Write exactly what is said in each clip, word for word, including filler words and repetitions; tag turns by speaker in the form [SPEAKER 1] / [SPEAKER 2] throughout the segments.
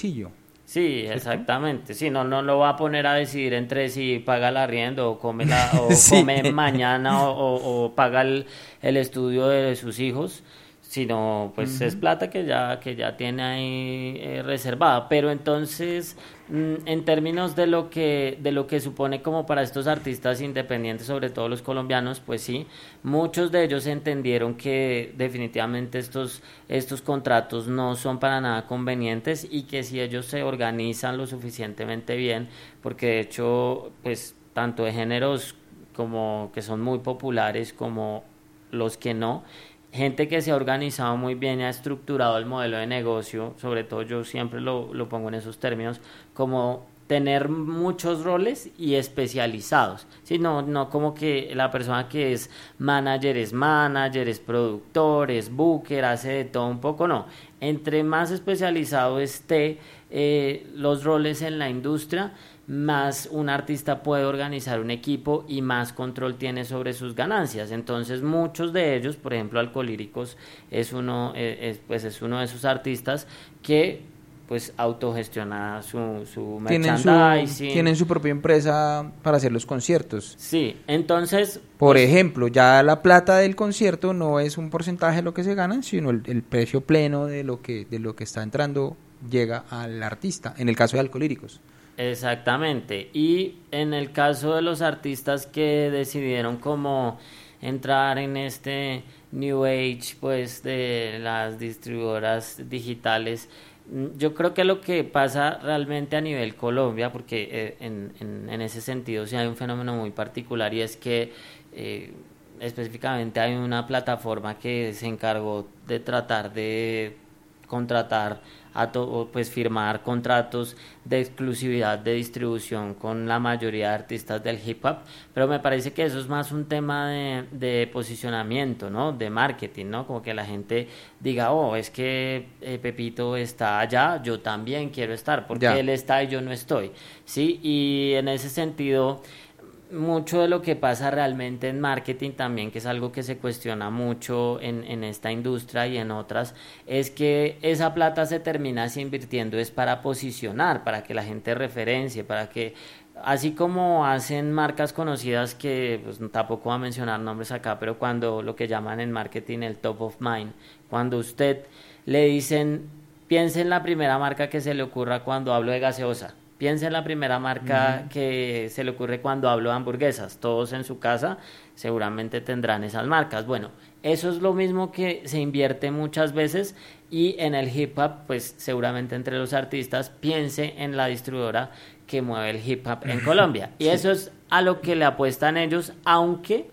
[SPEAKER 1] bolsillo.
[SPEAKER 2] Sí,
[SPEAKER 1] ¿Cierto?
[SPEAKER 2] exactamente. Sí, no, no lo va a poner a decidir entre si paga el arriendo o come, la, o
[SPEAKER 1] Sí.
[SPEAKER 2] come mañana o, o- o paga el, el estudio de sus hijos, sino pues es
[SPEAKER 1] Ujú.
[SPEAKER 2] plata que ya, que ya tiene ahí eh, reservada. Pero entonces, mm, en términos de lo que, de lo que supone como para estos artistas independientes, sobre todo los colombianos, pues sí, muchos de ellos entendieron que definitivamente estos, estos contratos no son para nada convenientes y que si ellos se organizan lo suficientemente bien, porque de hecho, pues tanto de géneros como que son muy populares como los que no, gente que se ha organizado muy bien y ha estructurado el modelo de negocio, sobre todo yo siempre lo, lo pongo en esos términos, como tener muchos roles y especializados, ¿sí? No, no como que la persona que es manager es manager, es productor, es booker, hace de todo un poco, no. Entre más especializado esté eh, los roles en la industria, más un artista puede organizar un equipo y más control tiene sobre sus ganancias. Entonces muchos de ellos, por ejemplo Alcolíricos es uno, eh, es, pues es uno de esos artistas que pues autogestiona su, su
[SPEAKER 1] Tienen su,
[SPEAKER 2] merchandising.
[SPEAKER 1] tienen su propia empresa para hacer los conciertos.
[SPEAKER 2] Sí, entonces
[SPEAKER 1] Por
[SPEAKER 2] pues
[SPEAKER 1] ejemplo, ya la plata del concierto no es un porcentaje de lo que se gana, sino el, el precio pleno de lo que de lo que está entrando llega al artista, en el caso de Alcolíricos.
[SPEAKER 2] exactamente. Y en el caso de los artistas que decidieron como entrar en este New Age, pues de las distribuidoras digitales, mm, yo creo que lo que pasa realmente a nivel Colombia, porque eh, en, en, en ese sentido sí hay un fenómeno muy particular y es que eh, específicamente hay una plataforma que se encargó de tratar de contratar a to- pues firmar contratos de exclusividad de distribución con la mayoría de artistas del hip hop, pero me parece que eso es más un tema de, de posicionamiento, ¿no? De marketing, ¿no? Como que la gente diga, oh, es que eh, Pepito está allá, yo también quiero estar, porque
[SPEAKER 1] Ya.
[SPEAKER 2] él está y yo no estoy, ¿sí? Y en ese sentido mucho de lo que pasa realmente en marketing también, que es algo que se cuestiona mucho en, en esta industria y en otras, es que esa plata se termina se invirtiendo es para posicionar, para que la gente referencie, para que así como hacen marcas conocidas que pues tampoco voy a mencionar nombres acá, pero cuando lo que llaman en marketing el top of mind, cuando usted le dicen piense en la primera marca que se le ocurra cuando hablo de gaseosa. Piensa en la primera marca
[SPEAKER 1] Ujú.
[SPEAKER 2] que se le ocurre cuando hablo de hamburguesas. Todos en su casa seguramente tendrán esas marcas. Bueno, eso es lo mismo que se invierte muchas veces y en el hip hop, pues seguramente entre los artistas piense en la distribuidora que mueve el hip hop en Colombia. Y
[SPEAKER 1] Sí.
[SPEAKER 2] eso es a lo que le apuestan ellos, aunque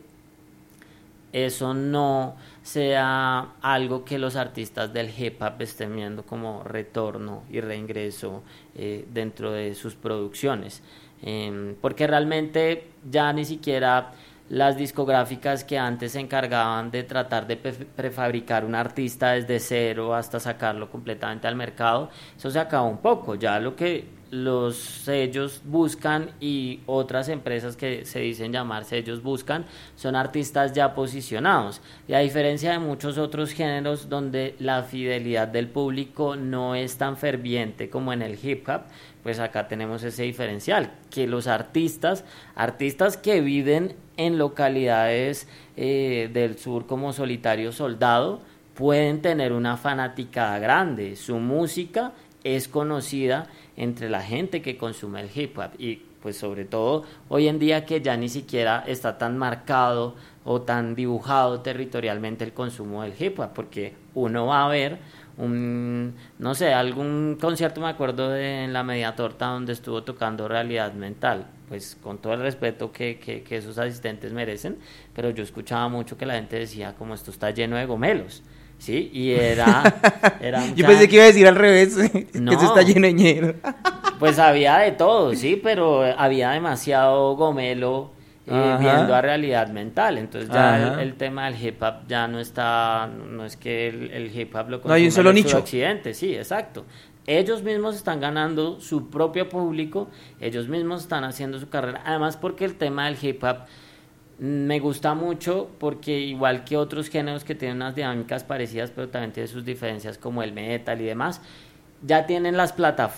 [SPEAKER 2] eso no sea algo que los artistas del hip hop estén viendo como retorno y reingreso eh, dentro de sus producciones. Eh, porque realmente ya ni siquiera las discográficas que antes se encargaban de tratar de prefabricar un artista desde cero hasta sacarlo completamente al mercado, eso se acabó un poco. Ya lo que los sellos buscan y otras empresas que se dicen llamar sellos buscan son artistas ya posicionados, y a diferencia de muchos otros géneros donde la fidelidad del público no es tan ferviente como en el hip hop, pues acá tenemos ese diferencial, que los artistas, artistas que viven en localidades eh, del sur como Solitario Soldado, pueden tener una fanaticada grande, su música es conocida entre la gente que consume el hip hop y pues sobre todo hoy en día que ya ni siquiera está tan marcado o tan dibujado territorialmente el consumo del hip hop, porque uno va a ver un, no sé, algún concierto, me acuerdo de en la Media Torta donde estuvo tocando Realidad Mental, pues con todo el respeto que, que, que esos asistentes merecen, pero yo escuchaba mucho que la gente decía como esto está lleno de gomelos, ¿sí? Y era, era
[SPEAKER 1] Yo pensé
[SPEAKER 2] mucha...
[SPEAKER 1] que iba a decir al revés, que se está
[SPEAKER 2] No,
[SPEAKER 1] lleno de ñero.
[SPEAKER 2] pues había de todo, sí, pero había demasiado gomelo eh, viendo a
[SPEAKER 1] Ajá,
[SPEAKER 2] Realidad Mental. Entonces ya el,
[SPEAKER 1] ajá.
[SPEAKER 2] el tema del hip hop ya no está, no es que el, el hip hop lo
[SPEAKER 1] No hay un
[SPEAKER 2] consume
[SPEAKER 1] solo
[SPEAKER 2] el
[SPEAKER 1] nicho.
[SPEAKER 2] suroccidente, sí, exacto. Ellos mismos están ganando su propio público, ellos mismos están haciendo su carrera. Además porque el tema del hip hop me gusta mucho porque igual que otros géneros que tienen unas dinámicas parecidas, pero también tiene sus diferencias como el metal y demás, ya tienen las plataformas